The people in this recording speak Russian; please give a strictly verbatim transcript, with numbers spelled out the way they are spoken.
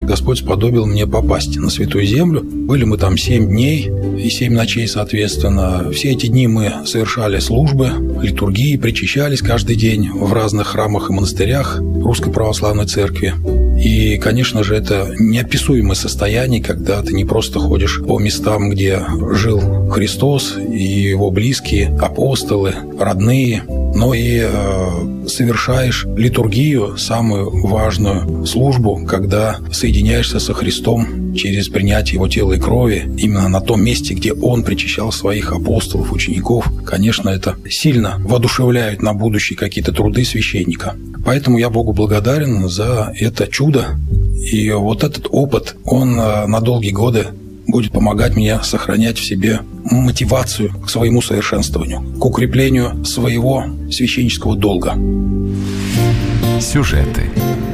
Господь сподобил мне попасть на Святую Землю. Были мы там семь дней и семь ночей, соответственно. Все эти дни мы совершали службы, литургии, причащались каждый день в разных храмах и монастырях Русской Православной Церкви. И, конечно же, это неописуемое состояние, когда ты не просто ходишь по местам, где жил Христос и Его близкие, апостолы, родные, но и э, совершаешь литургию, самую важную службу, когда соединяешься со Христом через принятие Его тела и крови именно на том месте, где Он причащал своих апостолов, учеников. Конечно, это сильно воодушевляет на будущее какие-то труды священника. Поэтому я Богу благодарен за это чудо. И вот этот опыт, он на долгие годы будет помогать мне сохранять в себе мотивацию к своему совершенствованию, к укреплению своего священнического долга. Сюжеты